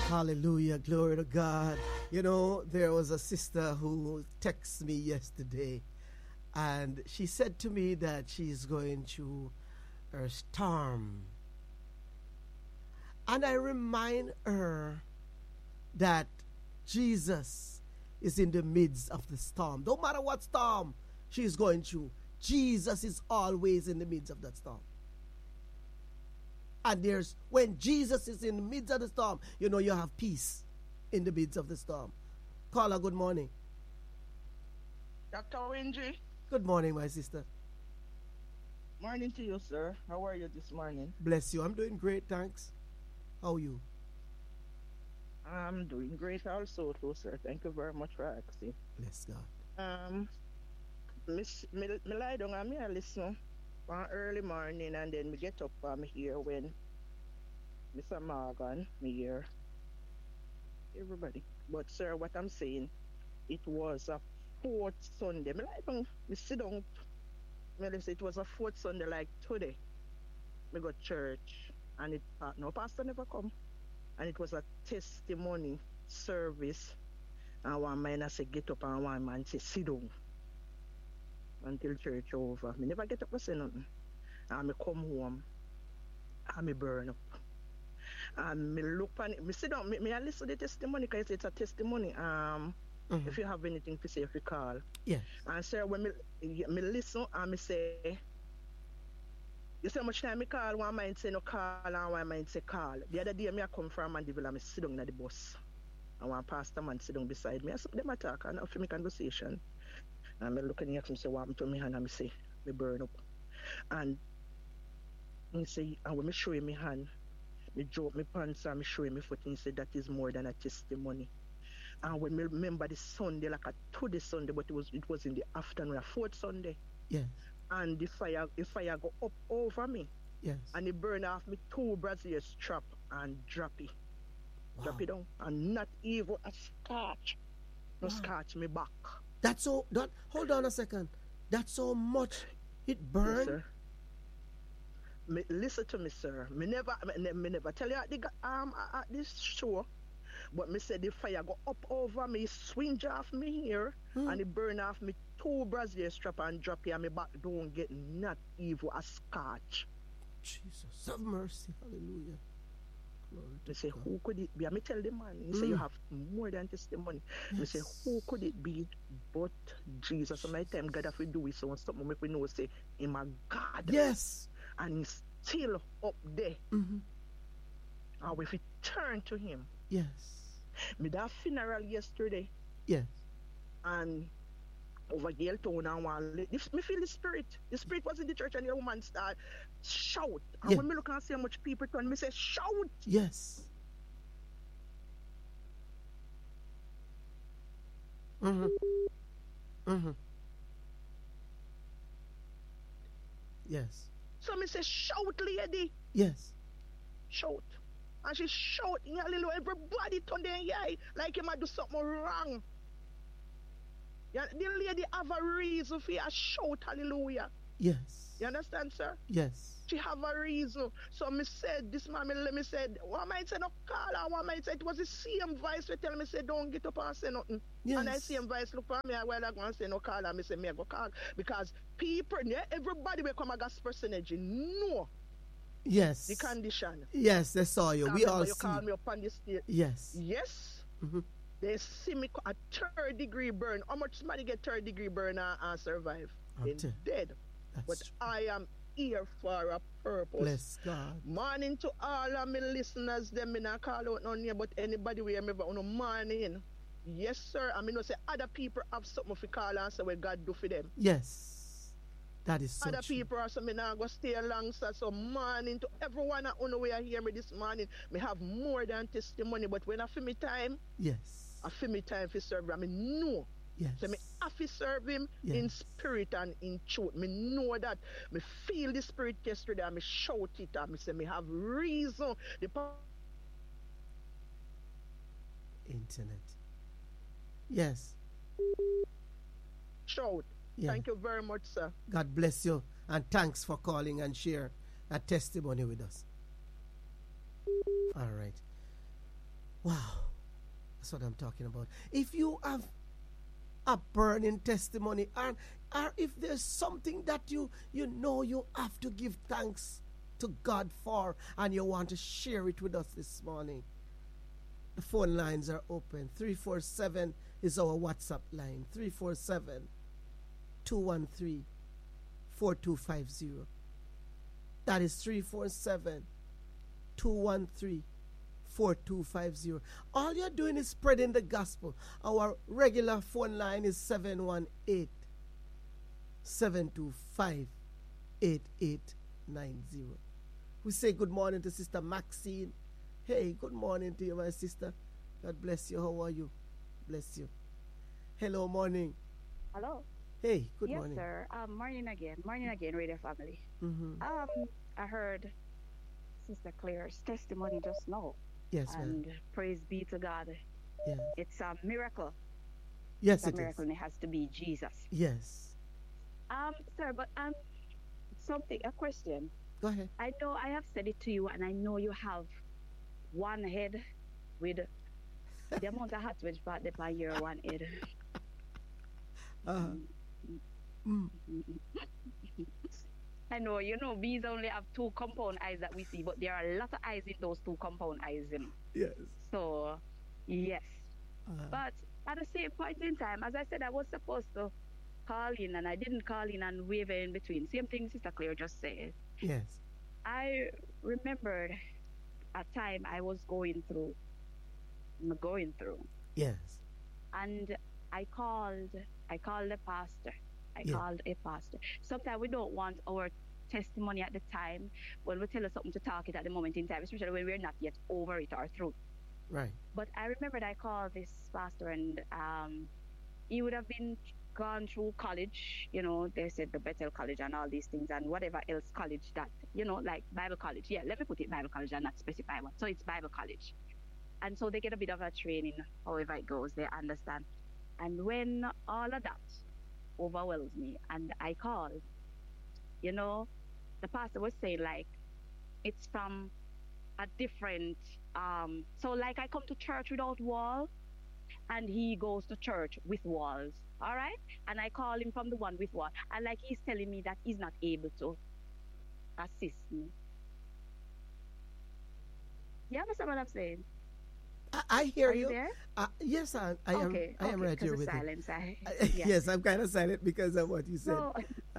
Hallelujah. Glory to God. You know, there was a sister who texted me yesterday, and she said to me that she's going through her storm. And I remind her that Jesus is in the midst of the storm. No matter what storm she's going through, Jesus is always in the midst of that storm. And when Jesus is in the midst of the storm, you know you have peace in the midst of the storm. Carla, good morning. Dr. Windry. Good morning, my sister. Morning to you, sir. How are you this morning? Bless you. I'm doing great, thanks. How are you? I'm doing great also, too, sir. Thank you very much for asking. Bless God. Me lie down and me I listen one early morning, and then me get up and me hear when Mr. Morgan, me hear everybody. But sir, what I'm saying, it was a fourth Sunday. Me lie down, me sit down, me listen, it was a fourth Sunday like today. Me go church, and no pastor never come. And it was a testimony service. And one man I say get up, and one man say sit down until church over. Me never get up and say nothing. And me come home and me burn up. And me look on it. Me sit down, me I listen to the testimony because it's a testimony. If you have anything to say, if you call. Yes. And sir, when me listen and me say, you see how much time me call, one mind say no call and one mind say call. The other day me I come from Mandeville and me sit down in the bus. And one pastor man sit down beside me. I said, them attack and after me conversation. And me looking at him say, what happened to me hand, and me say, me burn up. And he say, and when me show him my hand, me drop my pants and me show him my foot, and he said that is more than a testimony. And when me remember the Sunday, like a Tuesday Sunday, but it was in the afternoon, a fourth Sunday. Yes. And the fire go up over me. Yes. And it burn off me 2 Brazilian strap and drop it. Wow. Drop it down. And not even a scratch. No scratch me back. That's so hold on a second. That's so much it burned. Yes, sir. Listen to me, sir. Me never tell you at this show, but me said the fire go up over me, swing off me here, and it burn off me 2 Brazilian strap and drop it, and me back don't get not even a scratch. Jesus, have mercy, hallelujah. They say, God. Who could it be? I me tell the man, he say, you have more than testimony. Yes. They say, who could it be but Jesus? So my time God have to do it, so something make we know, say, him a God. Yes. And he's still up there. Mm-hmm. And if we turn to him. Yes. Me that funeral yesterday. Yes. And over Gale Town and one, me feel the spirit. The spirit was in the church, and the woman started shout. And when me look and see how much people turn, me say shout. Yes. Mm-hmm. Mm-hmm. Yes. So me say shout, lady. Yes. Shout. And she shout in a little, everybody turn their eye like you might do something wrong. Yeah, the lady have a reason for a shout, hallelujah. Yes. You understand, sir? Yes. She have a reason. So me said, this man, me said, one might say no call, and one might say it was the same voice to tell me, say, don't get up and say nothing. Yes. And I same voice look for me, while I go and say no call, and me say, me I go call. Because people, yeah, everybody will come a gospel personage, no. Yes. The condition. Yes, they saw you. We all you see. call me up on the stage. Yes. Yes. Mm-hmm. They see me a 3rd degree burn. How much somebody get 3rd degree burn and survive? They're dead. But true. I am here for a purpose. Bless God. Morning to all of my listeners. Them me not call out none here, but anybody we remember on a morning. Yes, sir. I mean, no say other people have something to call and say what God do for them. Yes. That is so other true. people are so me now go stay alongside. So morning to everyone that on the way hear me this morning. Me have more than testimony, but when I feel me time, yes, I feel me time to serve him. I mean, no. Yes. So me have to serve him in spirit and in truth. Me know that. Me feel the spirit yesterday and me shout it and me say me have reason. Internet. Yes. Shout. Yeah. Thank you very much, sir. God bless you, and thanks for calling and share a testimony with us. All right. Wow. That's what I'm talking about. If you have a burning testimony, or if there's something that you know you have to give thanks to God for, and you want to share it with us this morning, the phone lines are open. 347 is our WhatsApp line. 347 213 4250. That is 347 213 4250. All you're doing is spreading the gospel. Our regular phone line is 718 725 8890. We say good morning to Sister Maxine. Hey, good morning to you, my sister. God bless you. How are you? Bless you. Hello, morning. Hello. Hey, good Yes, morning. sir. Morning again. Morning again, radio family. Mm-hmm. I heard Sister Claire's testimony just now, Yes, ma'am. and praise be to God. Yes. It's a miracle. Yes, It's a it miracle, is. and it has to be Jesus. Yes. Sir, but a question. Go ahead. I know I have said it to you, and I know you have one head with the amount of hats which part upon your one head. Uh-huh. Mm. I know, bees only have two compound eyes that we see, but there are a lot of eyes in those two compound eyes, Yes. So, yes. Uh-huh. But at the same point in time, as I said, I was supposed to call in, and I didn't call in and waver in between. Same thing Sister Claire just said. Yes. I remembered a time I was going through, Yes. and I called the pastor. I Yeah. called a pastor. Sometimes we don't want our testimony at the time when we tell us something to talk it at the moment in time, especially when we're not yet over it or through. Right. But I remembered I called this pastor, and he would have been gone through college. They said the Bethel College and all these things and whatever else college that, like Bible college. Yeah, let me put it Bible college and not specify one. So it's Bible college. And so they get a bit of a training, however it goes, they understand. And when all of that overwhelms me and I called, the pastor was saying like it's from a different so like I come to church without walls and he goes to church with walls. All right? And I call him from the one with wall. And like he's telling me that he's not able to assist me. You understand what I'm saying? I hear Are you you. there? Yes, I am. Okay, I am okay, right here because of with silence. you. Yeah. Yes, I'm kind of silent because of what you said. So,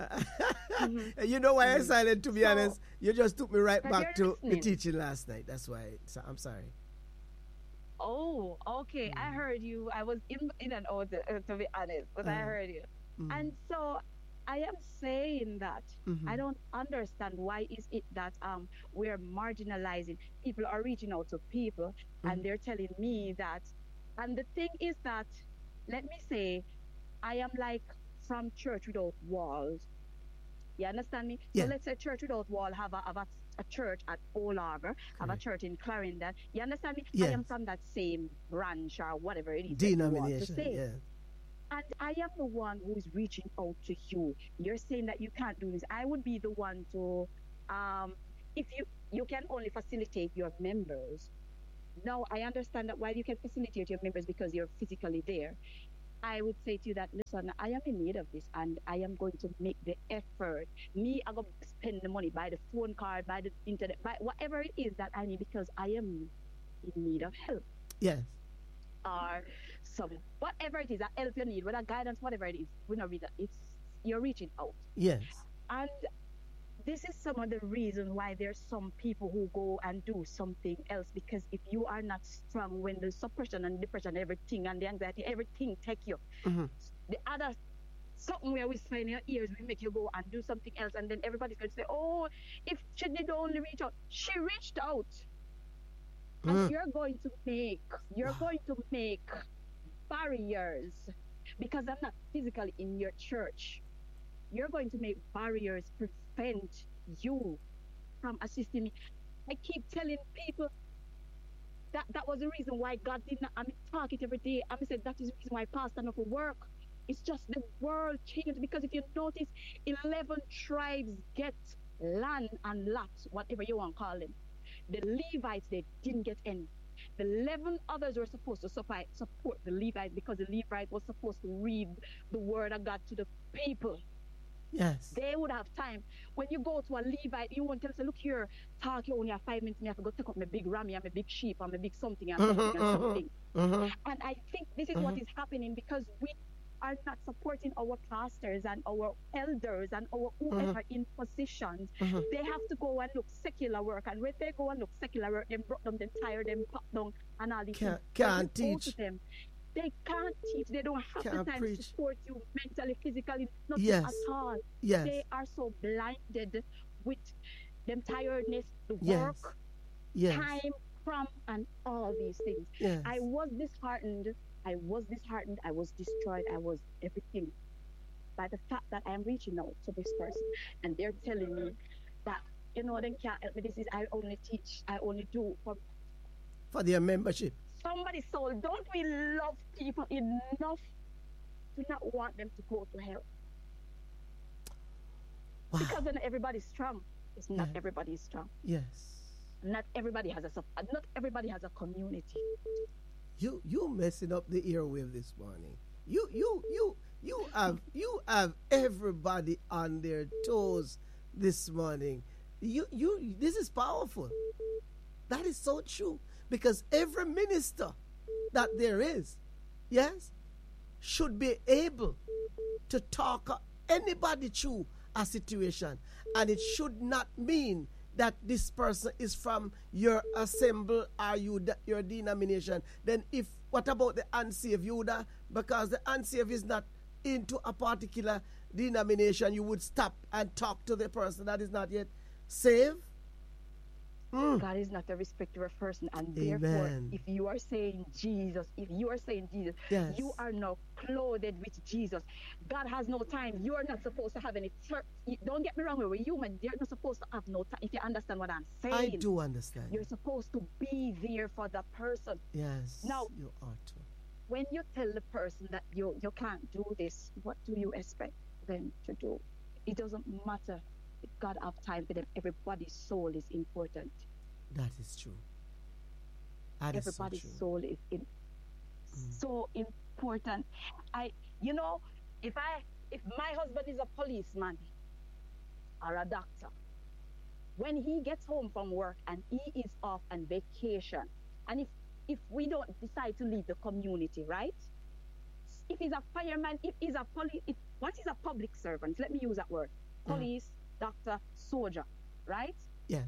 You know why I'm silent? To be So, honest, you just took me right 'cause back you're to the listening. teaching last night. That's why. So I'm sorry. Oh, okay. I heard you. I was in and out, to be honest, but I Uh, heard you. Mm. And so I am saying that Mhm. I don't understand why is it that we're marginalizing people are reaching out to people Mhm. and they're telling me that, and the thing is that, let me say, I am like from Church Without Walls. You understand me? Yeah. So let's say Church Without Wall have a church at Old Harbor, have a Correct. church in Clarendon. You understand me? I Yes. am from that same branch or whatever it is that you want to Denomination. say. Yeah. And I am the one who is reaching out to you. You're saying that you can't do this. I would be the one to, if you can only facilitate your members. Now I understand that while you can facilitate your members because you're physically there, I would say to you that listen, I am in need of this, and I am going to make the effort. Me, I'm gonna spend the money, buy the phone card, buy the internet, buy whatever it is that I need because I am in need of help Yes. or some whatever it is that help you need, whether guidance, whatever it is. We not read that it's you're reaching out. Yes. And this is some of the reasons why there's some people who go and do something else because if you are not strong when the suppression and depression, everything and the anxiety, everything take you. Mhm. The other something where whisper in your ears will make you go and do something else and then everybody's going to say, oh, if she did only reach out, she reached out. And Mm. you're going to make barriers because I'm not physically in your church. You're going to make barriers prevent you from assisting me. I keep telling people that was the reason why God did not. I mean, talk it every day. I mean, said that is the reason why pastor not for work. It's just the world changed because if you notice, 11 tribes get land and lots, whatever you want to call them. The Levites they didn't get any. The 11 others were supposed to support the Levites because the Levite was supposed to read the word of God to the people. Yes. They would have time. When you go to a Levite, you won't tell us, look here, talk, you only have 5 minutes, me have to go take up my big ram, and my big sheep, and my big something, and something. And I think this is what is happening because we are not supporting our pastors and our elders and our whoever in positions. They have to go and look secular work, and when they go and look secular work, them brought them, them tired, them pop down, and all these things. Can't teach. Them. They can't teach. They don't have the time to support you mentally, physically, nothing at all. Yes. They are so blinded with them tiredness, the work, time, cramp, and all these things. Yes. I was disheartened. I was destroyed. I was everything by the fact that I am reaching out to this person and they're telling me that, you know, they can't help me. This is, I only teach, I only do for their membership. Somebody's soul. Don't we love people enough to not want them to go to hell? Wow. Because then everybody's strong. It's not everybody is strong. Yes. Not everybody has a community. You messing up the airwave this morning. You have everybody on their toes this morning. This is powerful. That is so true. Because every minister that there is, yes, should be able to talk anybody through a situation. And it should not mean that this person is from your assembly or your denomination. Then what about the unsaved, Yuda? Because the unsaved is not into a particular denomination, you would stop and talk to the person that is not yet saved. God is not a respecter of person, and therefore, if you are saying Jesus, yes, you are now clothed with Jesus. God has no time. You are not supposed to have any. Don't get me wrong, we're human. You're not supposed to have no time. If you understand what I'm saying, I do understand. You're supposed to be there for the person. Yes. Now, you ought to. When you tell the person that you can't do this, what do you expect them to do? It doesn't matter. God have time for them. Everybody's soul is important. That is true. Everybody's soul is so important. If my husband is a policeman or a doctor, when he gets home from work and he is off on vacation, and if we don't decide to leave the community, right? If he's a fireman, if he's a what is a public servant? Let me use that word. Police, doctor, soldier, right? Yes.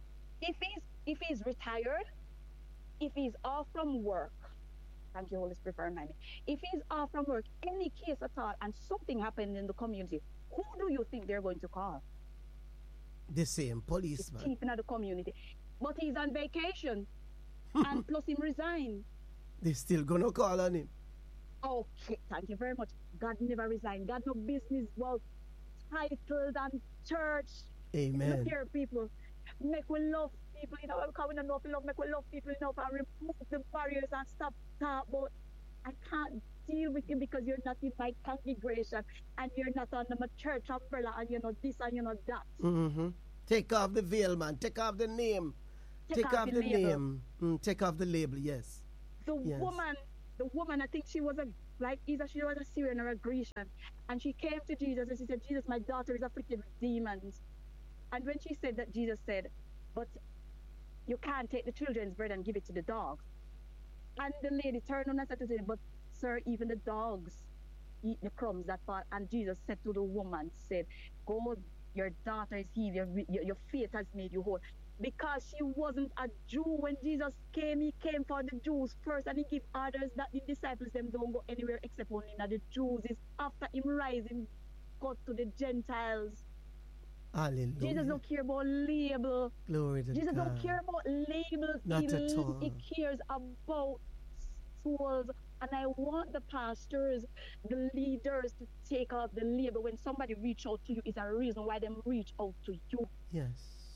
If he's retired, if he's off from work, thank you, Holy Spirit, for reminding me. If he's off from work, any case at all, and something happened in the community, who do you think they're going to call? The same policeman. He's keeping at the community. But he's on vacation, and plus him resigned. They're still going to call on him. Okay, thank you very much. God never resigned. God no business about titles and church. Amen. Look here, people. Make we love people, because we don't know if we love, make we love people, and remove the barriers and stop talk about, I can't deal with you because you're not in my congregation, and you're not under my church umbrella, and you're not this, and you're not that. Mm-hmm. Take off the veil, man. Take off the name. Take off the name. Take off the label, yes. The woman, I think she was either she was a Syrian or a Grecian, and she came to Jesus and she said, Jesus, my daughter is afflicted with demons. And when she said that, Jesus said, but you can't take the children's bread and give it to the dogs. And the lady turned on and said to him, but sir, even the dogs eat the crumbs that fall. And Jesus said to the woman, said, go, your daughter is healed, your faith has made you whole. Because she wasn't a Jew when Jesus came, he came for the Jews first, and he gave orders that the disciples them don't go anywhere except only in the Jews. Is after him rising, go to the Gentiles. Hallelujah. Jesus don't care about label. Glory to Jesus God. don't care about labels. Not at all. He cares about souls. And I want the pastors, the leaders to take off the label. When somebody reach out to you, is a reason why them reach out to you. Yes.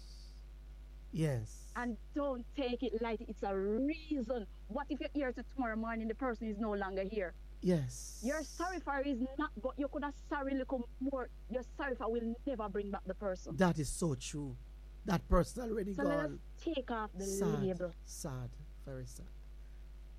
Yes. And don't take it lightly. It's a reason. What if you're here to tomorrow morning, the person is no longer here? Yes. Your sorry for is not, but you could have sorry little more. Your sorry for will never bring back the person. That is so true. That person already so gone. Let us take off the sad, label. Sad. Very sad.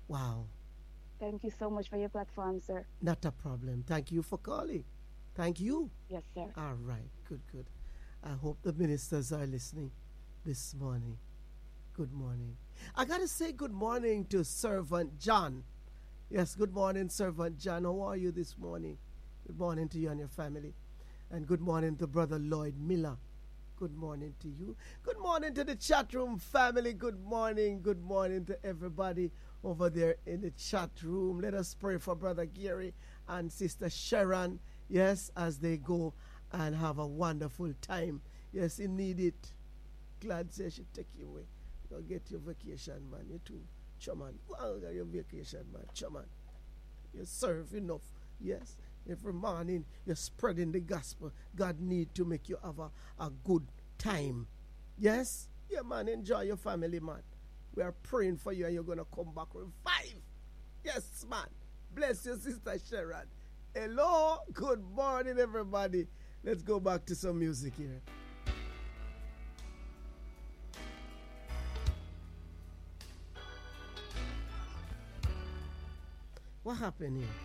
Wow. Thank you so much for your platform, sir. Not a problem. Thank you for calling. Thank you. Yes, sir. All right. Good, good. I hope the ministers are listening this morning. Good morning. I got to say good morning to Servant John. Yes, good morning, Servant John. How are you this morning? Good morning to you and your family. And good morning to Brother Lloyd Miller. Good morning to you. Good morning to the chat room family. Good morning. Good morning to everybody over there in the chat room. Let us pray for Brother Gary and Sister Sharon. Yes, as they go and have a wonderful time. Yes, you need it. Glad say she take you away. Go get your vacation, man. You too. Chaman. Go on, get your vacation, man. Chaman. You serve enough. Yes. Every morning you're spreading the gospel. God need to make you have a good time. Yes? Yeah, man. Enjoy your family, man. We are praying for you and you're going to come back revived. Yes, man. Bless you, Sister Sharon. Hello. Good morning, everybody. Let's go back to some music here. What happened here?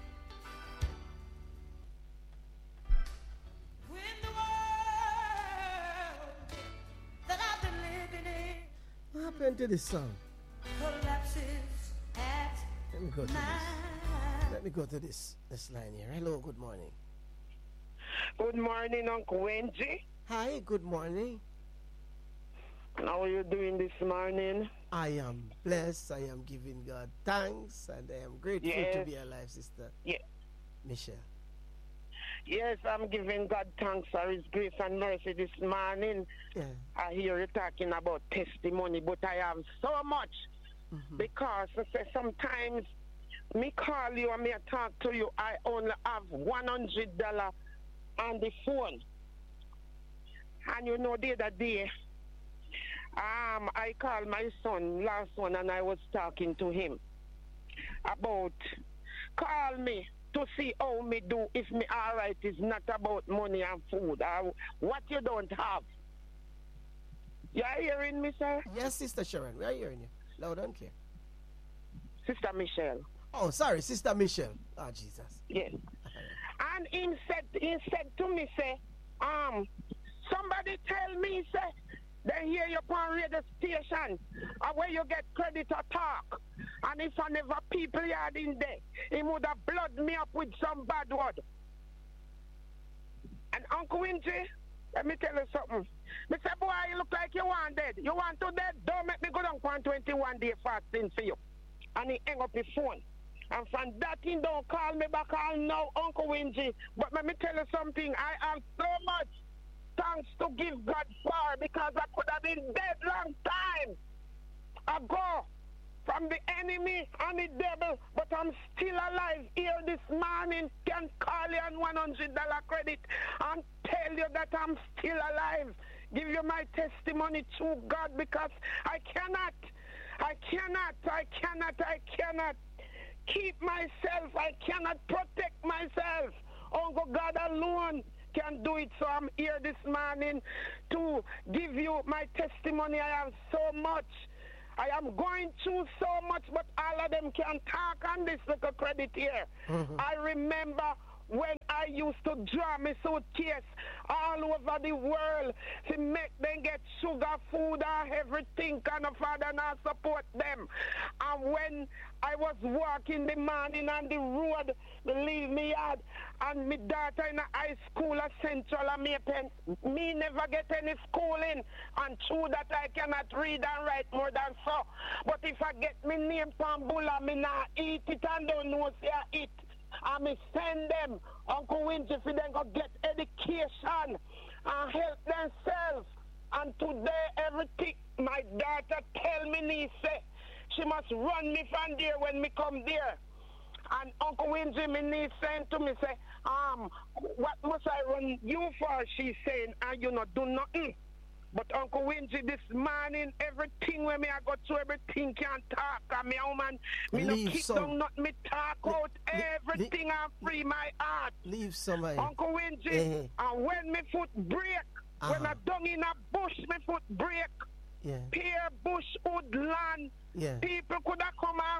When the world that I've been living in What happened to this song? collapses at Let me go to my this. Let me go to this line here. Hello, good morning. Good morning, Uncle Wendy. Hi, good morning. How are you doing this morning? I am blessed. I am giving God thanks, and I am grateful to Yes. be alive, Sister Yeah. Michelle. Yes, I'm giving God thanks for His grace and mercy this morning. Yeah. I hear you talking about testimony, but I have so much because I say sometimes me call you and me talk to you, I only have $100 on the phone. And you know the other day, I called my son last one and I was talking to him about call me to see how me do if me all right is not about money and food or what you don't have. You are hearing me, sir? Yes, Sister Sharon, we are hearing you. Loud and clear. Sister Michelle. Oh, sorry, Sister Michelle. Oh, Jesus. Yes. And he said to me, say, somebody tell me, say, they hear you on radio station where you get credit or talk. And if I never people yard in there, he would have blood me up with some bad word. And Uncle Wingy, let me tell you something. Me say, boy, you look like you want dead. You want to dead? Don't make me go down for 21 day fasting for you. And he hang up his phone. And from that he don't call me back on now, Uncle Wingy. But let me tell you something. I have so much thanks to give God for because I could have been dead long time ago from the enemy and the devil, but I'm still alive here this morning. Can call you on $100 credit and tell you that I'm still alive. Give you my testimony to God because I cannot keep myself. I cannot protect myself. Uncle God alone can do it. So I'm here this morning to give you my testimony. I have so much. I am going through so much, but all of them can talk on this little credit here. I remember when I used to draw my suitcase all over the world to make them get sugar, food, and everything, kind of father, and I support them. And when I was walking the morning on the road, believe me, and my daughter in a high school at Central American, me never get any schooling, and true that I cannot read and write more than so. But if I get my name Pambula, me not eat it and don't know say I eat. I me send them, Uncle Winter, for them go get education and help themselves. And today, everything my daughter tell me, niece, she must run me from there when me come there. And Uncle Winter, my niece, saying to me, say, what must I run you for? She's saying, and you not do nothing. But Uncle Wingy, this morning, everything when me I go through, everything can talk. And me woman, me no kick down, not me talk out everything and free my heart. Leave some. Uncle Wingy, and when me foot break, when I dung in a bush, me foot break. Yeah. Pear bush woodland. Yeah. People could have come and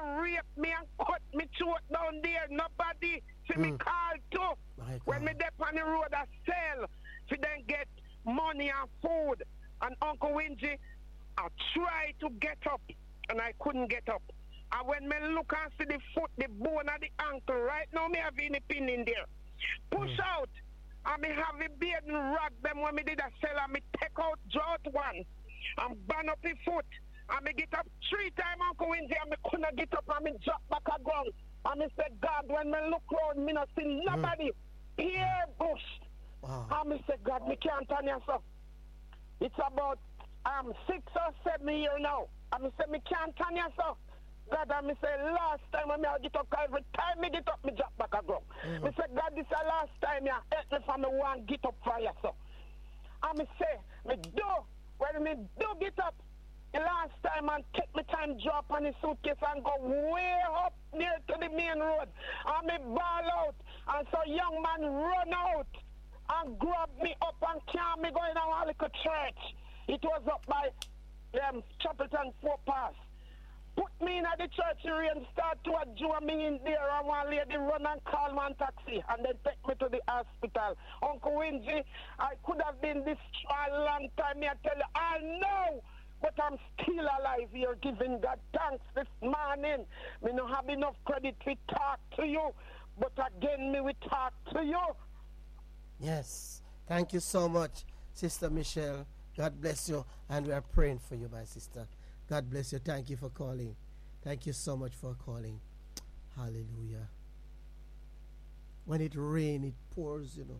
and rape me and cut me throat down there. Nobody see me call to. My When me God. dep on the road, I sell. To then get money and food. And Uncle Wingy, I tried to get up, and I couldn't get up. And when me look and see the foot, the bone of the ankle, right now me have any pin in there. Push out. And me have a beard and rag them when me did a sell, and me take out drought one. And burn up the foot. And me get up 3 times, Uncle Wingy, and me couldn't get up, and me drop back a ground. And me said, God, when me look around, me not see nobody. Here, bush. Wow. And me said, God, me can't turn yourself. It's about 6 or 7 years now. And me said, me can't turn yourself. God, and me say, last time when I get up, 'cause every time me get up, me drop back a ground. Me say, God, this is the last time you help me from me one get up for yourself. And me say, me do, when me do get up, the last time and take my time drop on the suitcase and go way up near to the main road. And me ball out. And so young man run out and grab me up and carry me going to a little church. It was up by Chapelton 4 Pass. Put me in at the church area and start to adjure me in there, and one lady run and call one taxi and then take me to the hospital. Uncle Wingy, I could have been this a long time, I tell you, I know, but I'm still alive here giving God thanks this morning. Me don't have enough credit to talk to you, but again me will talk to you. Yes. Thank you so much, Sister Michelle. God bless you. And we are praying for you, my sister. God bless you. Thank you for calling. Thank you so much for calling. Hallelujah. When it rains, it pours, you know.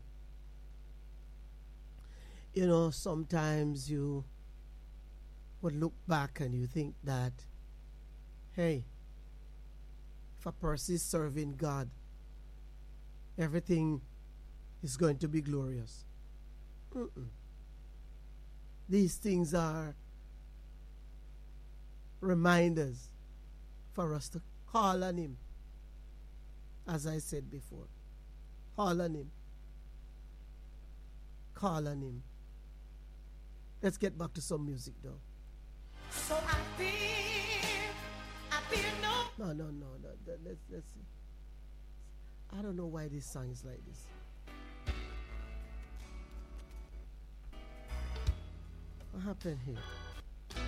You know, sometimes you would look back and you think that, hey, if a person is serving God, everything is going to be glorious. These things are reminders for us to call on Him. As I said before, call on Him. Call on Him. Let's get back to some music, though. So I feel no. No. Let's see. I don't know why this song is like this. What happened here?